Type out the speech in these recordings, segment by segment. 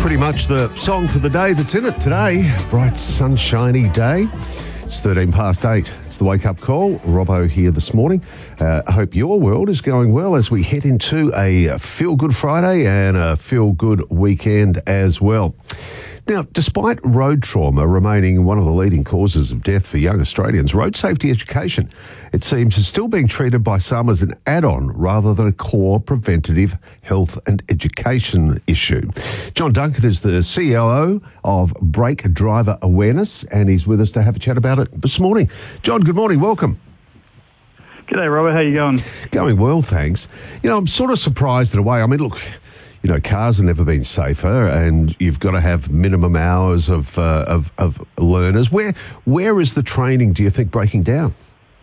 Pretty much the song for the day that's in it today. Bright, sunshiny day. It's 13 past 8. It's the wake-up call. Robbo here this morning. I hope your world is going well as we head into a feel-good Friday and a feel-good weekend as well. Now, despite road trauma remaining one of the leading causes of death for young Australians, road safety education, it seems, is still being treated by some as an add-on rather than a core preventative health and education issue. John Duncan is the COO of Brake Driver Awareness, and he's with us to have a chat about it this morning. John, good morning. Welcome. G'day, Robert. How you going? Going well, thanks. You know, I'm sort of surprised in a way. I mean, look, you know, cars have never been safer, and you've got to have minimum hours of learners. Where is the training, do you think, breaking down?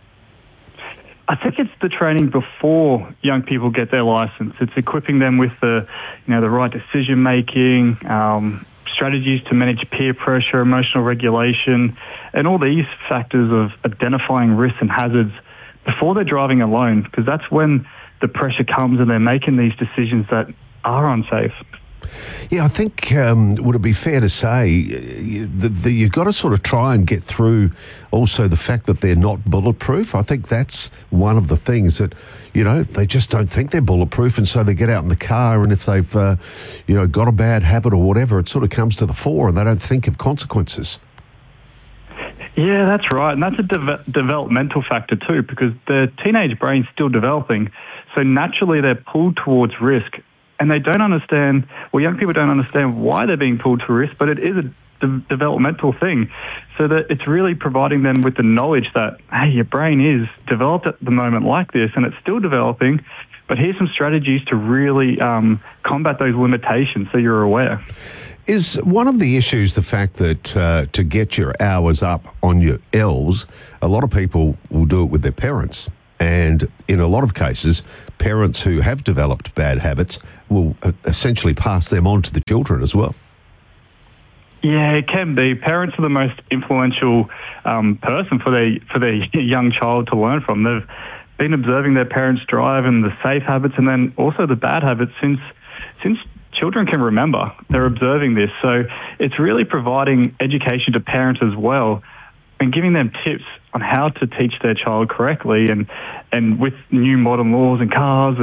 I think it's the training before young people get their license. It's equipping them with the right decision making, strategies to manage peer pressure, emotional regulation, and all these factors of identifying risks and hazards before they're driving alone, because that's when the pressure comes and they're making these decisions that are unsafe. Yeah, I think, would it be fair to say that you've got to sort of try and get through also the fact that they're not bulletproof? I think that's one of the things that, you know, they just don't think they're bulletproof, and so they get out in the car, and if they've, got a bad habit or whatever, it sort of comes to the fore and they don't think of consequences. Yeah, that's right. And that's a developmental factor too, because the teenage brain's still developing. So naturally they're pulled towards risk. And they don't understand, young people don't understand why they're being pulled to risk, but it is a developmental thing. So that it's really providing them with the knowledge that, hey, your brain is developed at the moment like this, and it's still developing, but here's some strategies to really combat those limitations so you're aware. Is one of the issues the fact that to get your hours up on your L's, a lot of people will do it with their parents? And in a lot of cases, parents who have developed bad habits will essentially pass them on to the children as well. Yeah, it can be. Parents are the most influential person for their young child to learn from. They've been observing their parents drive and the safe habits, and then also the bad habits since children can remember. They're observing this. So it's really providing education to parents as well, and giving them tips on how to teach their child correctly, and with new modern laws and cars